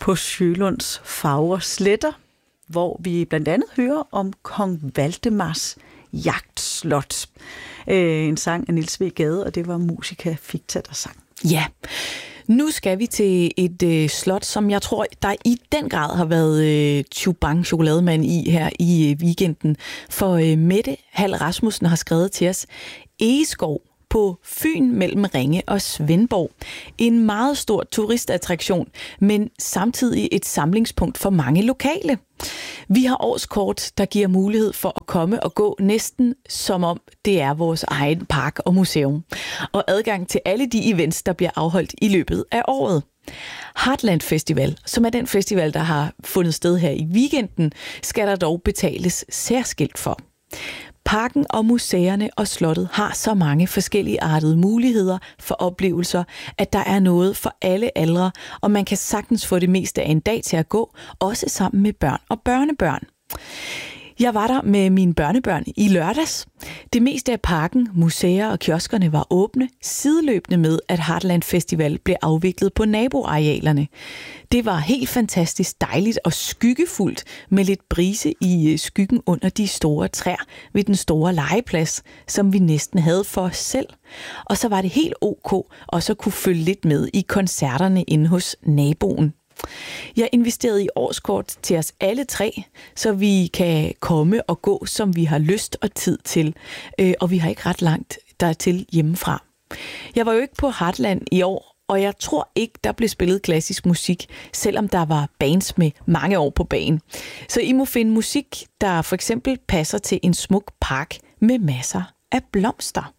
på Sjølunds fagre sletter, hvor vi blandt andet hører om kong Valdemars jagtslot. En sang af Niels W. Gade, og det var Musica Ficta, der sang. Ja, nu skal vi til et slot, som jeg tror, der i den grad har været Chubang chokolademand i her i weekenden. For Mette Hall Rasmussen har skrevet til os: Egeskov på Fyn mellem Ringe og Svendborg. En meget stor turistattraktion, men samtidig et samlingspunkt for mange lokale. Vi har årskort, der giver mulighed for at komme og gå næsten som om det er vores egen park og museum. Og adgang til alle de events, der bliver afholdt i løbet af året. Heartland Festival, som er den festival, der har fundet sted her i weekenden, skal der dog betales særskilt for. Parken og museerne og slottet har så mange forskellige artede muligheder for oplevelser, at der er noget for alle aldre, og man kan sagtens få det meste af en dag til at gå, også sammen med børn og børnebørn. Jeg var der med mine børnebørn i lørdags. Det meste af parken, museer og kioskerne var åbne, sideløbende med, at Heartland Festival blev afviklet på naboarealerne. Det var helt fantastisk dejligt og skyggefuldt med lidt brise i skyggen under de store træer ved den store legeplads, som vi næsten havde for os selv. Og så var det helt ok også at kunne følge lidt med i koncerterne inde hos naboen. Jeg investerede i årskort til os alle 3, så vi kan komme og gå, som vi har lyst og tid til. Og vi har ikke ret langt dertil hjemmefra. Jeg var jo ikke på Heartland i år, og jeg tror ikke, der blev spillet klassisk musik, selvom der var bands med mange år på banen. Så I må finde musik, der for eksempel passer til en smuk park med masser af blomster.